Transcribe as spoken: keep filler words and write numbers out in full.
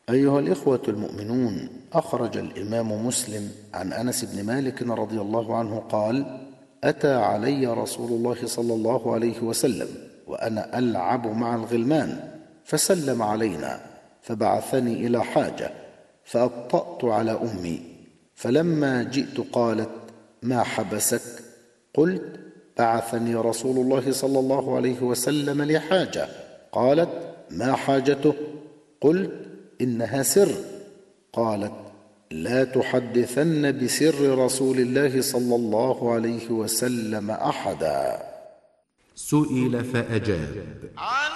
أيها الإخوة المؤمنون، أخرج الإمام مسلم عن أنس بن مالك رضي الله عنه قال: أتى علي رسول الله صلى الله عليه وسلم وأنا ألعب مع الغلمان، فسلم علينا، فبعثني إلى حاجة، فأبطأت على أمي، فلما جئت قالت: ما حبسك؟ قلت: بعثني رسول الله صلى الله عليه وسلم لحاجة. قالت: ما حاجته؟ قلت: إنها سر. قالت: لا تحدثن بسر رسول الله صلى الله عليه وسلم أحدا. سئل فأجاب.